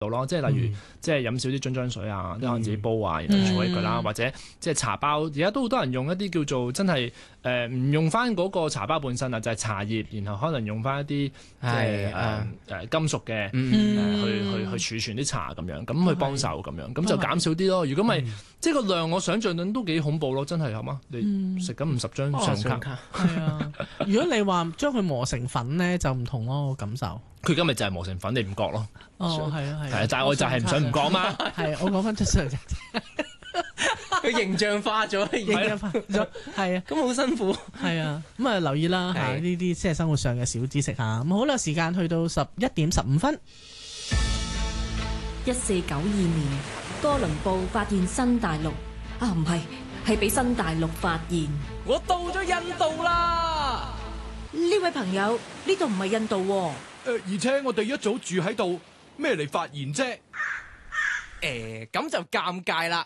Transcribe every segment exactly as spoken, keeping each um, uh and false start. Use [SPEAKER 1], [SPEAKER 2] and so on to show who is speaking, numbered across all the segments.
[SPEAKER 1] 到咯，即係例如、嗯、即係飲少啲樽裝水啊，即係可能自己煲啊，然後儲起佢啦，嗯、或者即係茶包，而家都好多人用一啲叫做真係誒唔用翻嗰個茶包本身啊，就係、是、茶葉，然後可能用翻一啲即係誒誒金屬嘅誒、
[SPEAKER 2] 嗯
[SPEAKER 1] 呃、去去去儲存啲茶咁樣，咁去幫手咁樣，咁就減少啲咯。如果唔係，嗯、即係個量我想象到都幾恐怖咯，真係係嘛？你食緊五十張信用卡，
[SPEAKER 3] 係啊。如果你話將佢磨成粉咧，就唔同咯，我感受。
[SPEAKER 1] 佢今日就係磨成粉，你唔覺咯？
[SPEAKER 3] 哦，係啊，係
[SPEAKER 1] 啊，但係我就係唔想唔講嘛。
[SPEAKER 3] 係，我講翻出上啫。
[SPEAKER 2] 佢形象化咗，形象化咗，
[SPEAKER 3] 係啊，
[SPEAKER 2] 咁好辛苦。
[SPEAKER 3] 係啊，咁啊留意啦嚇，呢啲即係生活上嘅小知識嚇。咁好啦，時間去到十一點十五分。
[SPEAKER 4] 一四九二年，哥倫布發現新大陸啊，唔係，係俾新大陸發現。
[SPEAKER 2] 我到咗印度啦！
[SPEAKER 4] 呢位朋友，呢度唔係印度喎。
[SPEAKER 5] 誒，而且我哋一早住喺度，咩嚟發現啫？
[SPEAKER 2] 誒，咁就尷尬啦。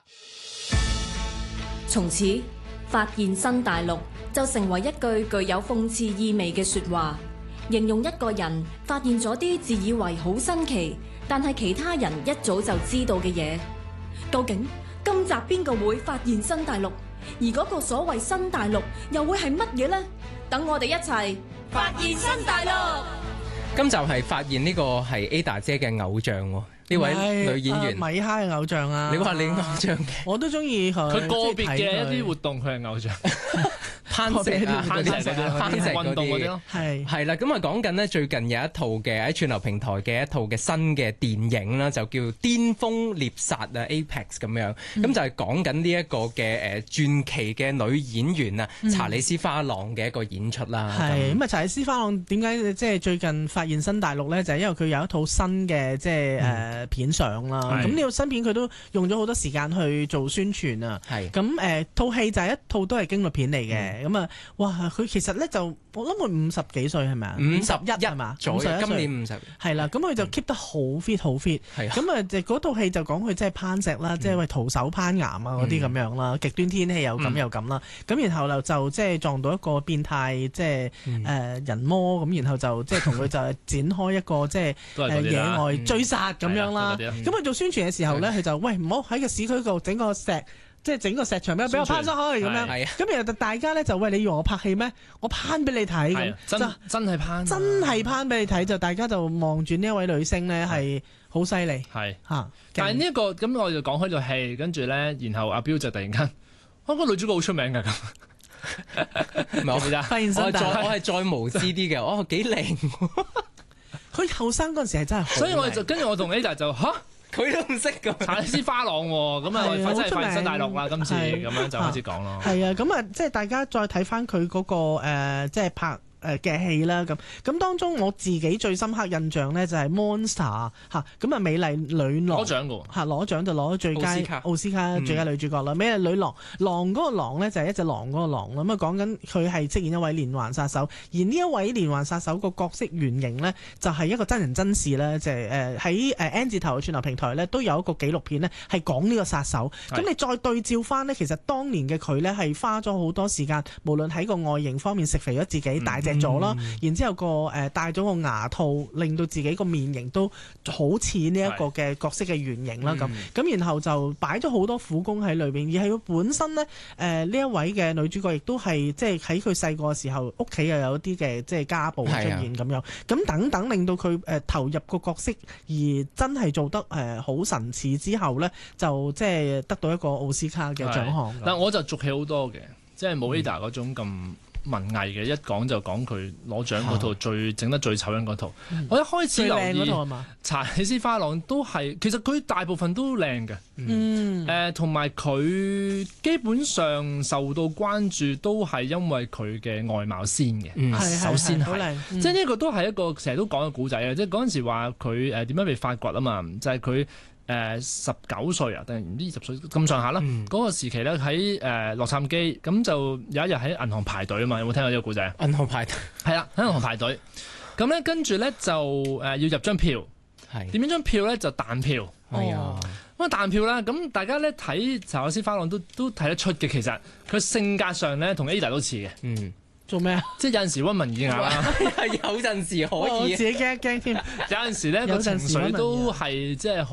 [SPEAKER 4] 從此，發現新大陸就成為一句具有諷刺意味嘅說話，形容一個人發現咗啲自以為好新奇，但係其他人一早就知道嘅嘢。究竟今集邊個會發現新大陸？而嗰個所謂新大陸又會係乜嘢呢？等我哋一齊發現新大陸。
[SPEAKER 2] 今集係發現呢個係 Ada 姐嘅偶像喎，呢位女演員。
[SPEAKER 3] 啊、米哈嘅偶像啊！
[SPEAKER 2] 你話你偶像嘅，
[SPEAKER 3] 我都中意佢。
[SPEAKER 1] 佢個別嘅一啲活動，佢係偶像。
[SPEAKER 2] 攀石啊，攀石嗰啲，攀石
[SPEAKER 1] 運動嗰啲咯，
[SPEAKER 3] 係
[SPEAKER 2] 係啦。咁啊講緊呢，最近有一套嘅喺串流平台嘅一套嘅新嘅電影啦，就叫《巔峰獵殺》啊 ，Apex 咁樣。咁、嗯、就係講緊呢一個嘅誒傳奇嘅女演員啊，嗯、查理斯花朗嘅一個演出啦。
[SPEAKER 3] 係咁啊，查理斯花朗點解即係最近發現新大陸咧？就係、是、因為佢有一套新嘅即係誒片上啦。咁呢套新片佢都用咗好多時間去做宣傳啊。係咁誒，套戲就係一套都係驚慄片嚟嘅。嗯咁啊，哇！佢其實咧就我諗佢五十幾歲係咪啊？五十一係嘛？
[SPEAKER 2] 左右今年五十
[SPEAKER 3] 係啦。咁佢就 keep 得好 fit 好 fit。係咁啊，就嗰套戲就講佢即係攀石啦，即係為徒手攀岩啊嗰啲咁樣啦。極端天氣又咁又咁啦。咁然後就就即係撞到一個變態即係誒人魔咁，然後就即係同佢就展開一個即係誒野外追殺咁樣啦。咁佢做宣傳嘅時候咧，佢就喂唔好喺個市區度整個石。即係整個石牆俾俾我攀上去咁樣，咁然後大家咧就喂，你以為我拍戲咩？我攀俾你睇咁，
[SPEAKER 1] 真真係攀，
[SPEAKER 3] 真係攀俾你睇，就大家就望住呢一位女星咧係好犀利，係嚇。
[SPEAKER 1] 但係呢一個咁我就講開套戲，跟住咧，然後阿彪就突然間，我個女主角好出名㗎咁，唔係我咋？
[SPEAKER 3] 發現新大陸，
[SPEAKER 2] 我係再無知啲嘅，哦幾靚，
[SPEAKER 3] 佢後生嗰陣時係真係好，
[SPEAKER 1] 所以我就跟住我同 Ada 就嚇。
[SPEAKER 2] 佢都唔識㗎，
[SPEAKER 1] 查理斯花朗喎，咁啊，真係發現新大陸啦！今次咁樣就開始講咯。
[SPEAKER 3] 係啊，咁啊，即係大家再睇翻佢嗰個誒，即係拍誒嘅戲啦，咁咁當中我自己最深刻印象咧就係 Monster 嚇，咁啊美麗女郎
[SPEAKER 1] 攞獎㗎喎，
[SPEAKER 3] 嚇攞獎就攞咗最佳奧斯卡最佳女主角啦。美麗女郎，狼嗰個狼咧就係一隻狼嗰個狼啦。咁啊講緊佢係飾演一位連環殺手，而呢一位連環殺手個角色原型咧就係一個真人真事咧，就係誒喺誒 N 字頭嘅串流平台咧都有一個紀錄片咧係講呢個殺手。咁你再對照翻咧，其實當年嘅佢咧係花咗好多時間，無論喺個外形方面食肥咗自己大隻咗啦，嗯、然之後個誒戴咗個牙套，令到自己個面型都好似呢一個嘅角色嘅原型啦咁。咁、嗯、然後就擺咗好多苦功喺裏邊，而係佢本身咧誒呢、呃、一位嘅女主角亦都係即係喺佢細個嘅時候，屋企又有啲嘅即係家暴出現咁樣，咁、啊、等等令到佢誒投入個角色而真係做得誒好神似之後咧，就即係得到一個奧斯卡嘅獎項。
[SPEAKER 1] 但我就俗氣好多嘅，即係冇 Ada 嗰種咁文藝嘅，一講就講佢攞獎嗰套最整得最醜樣嗰套。嗯、我一開始留意查理斯花朗都係，其實佢大部分都靚嘅。嗯，誒同埋佢基本上受到關注都係因為佢嘅外貌先嘅。嗯、首先係，即係呢個都係一個成日都講嘅古仔啊！即係嗰陣時話佢誒點樣被發掘啊嘛，就係佢。誒十九歲啊，定係唔知二十歲咁上下啦。嗰、嗯、個時期咧喺誒洛杉磯，咁就有一日喺銀行排隊啊嘛。有冇聽過呢個故仔？
[SPEAKER 2] 銀行排隊
[SPEAKER 1] 係啦，喺銀行排隊。咁咧跟住咧就誒要入張票，係點樣張票咧就彈票。
[SPEAKER 2] 係啊，
[SPEAKER 1] 咁啊彈票啦。咁大家咧睇查理斯花朗都都睇得出嘅，其實佢性格上咧同 Ada 都似嘅。嗯。
[SPEAKER 3] 做咩啊？
[SPEAKER 1] 即係有陣時温文爾雅啦，
[SPEAKER 2] 係有陣時可以，
[SPEAKER 3] 我自己驚一驚添。
[SPEAKER 1] 有陣時咧個情緒都係即係